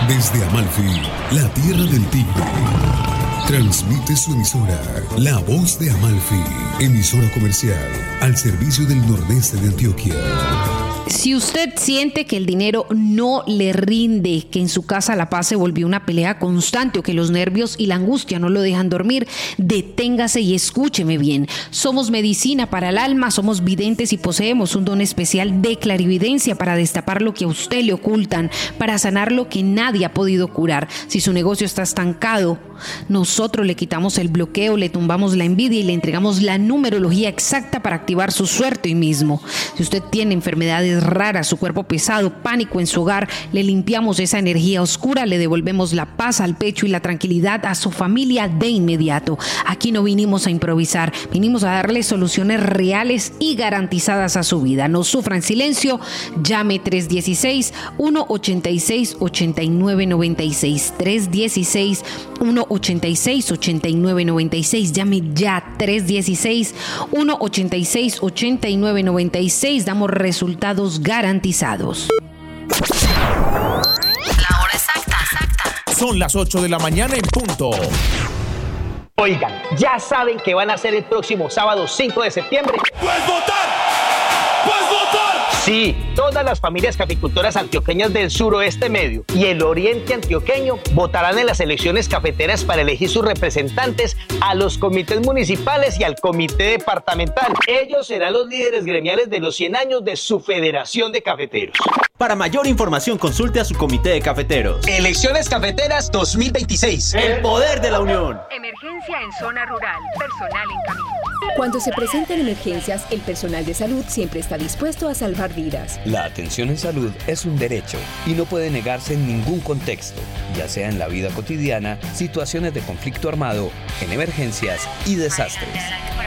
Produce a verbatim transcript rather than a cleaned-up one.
Desde Amalfi, la tierra del tigre, transmite su emisora, La Voz de Amalfi, emisora comercial al servicio del nordeste de Antioquia. Si usted siente que el dinero no le rinde, que en su casa la paz se volvió una pelea constante o que los nervios y la angustia no lo dejan dormir, deténgase y escúcheme bien. Somos medicina para el alma, somos videntes y poseemos un don especial de clarividencia para destapar lo que a usted le ocultan, para sanar lo que nadie ha podido curar. Si su negocio está estancado, nosotros le quitamos el bloqueo, le tumbamos la envidia y le entregamos la numerología exacta para activar su suerte hoy mismo. Si usted tiene enfermedades raras, su cuerpo pesado, pánico en su hogar, le limpiamos esa energía oscura, le devolvemos la paz al pecho y la tranquilidad a su familia de inmediato. Aquí no vinimos a improvisar, vinimos a darle soluciones reales y garantizadas a su vida. No sufra en silencio, llame tres uno seis, uno ocho seis, ocho nueve nueve seis, tres uno seis, uno ocho seis, ocho nueve nueve seis, llame ya, tres uno seis, uno ocho seis, ocho nueve nueve seis, damos resultados garantizados. La hora exacta, exacta. Son las ocho de la mañana en punto. Oigan, ¿ya saben qué van a hacer el próximo sábado cinco de septiembre? ¡Puedes votar! ¡Puedes votar! Sí, todas las familias caficultoras antioqueñas del suroeste medio y el oriente antioqueño votarán en las elecciones cafeteras para elegir sus representantes a los comités municipales y al comité departamental. Ellos serán los líderes gremiales de los cien años de su Federación de Cafeteros. Para mayor información consulte a su comité de cafeteros. Elecciones Cafeteras dos mil veintiséis. El poder de la unión. Emergencia en zona rural. Personal en camino. Cuando se presentan emergencias, el personal de salud siempre está dispuesto a salvar vidas. La atención en salud es un derecho y no puede negarse en ningún contexto, ya sea en la vida cotidiana, situaciones de conflicto armado, en emergencias y desastres.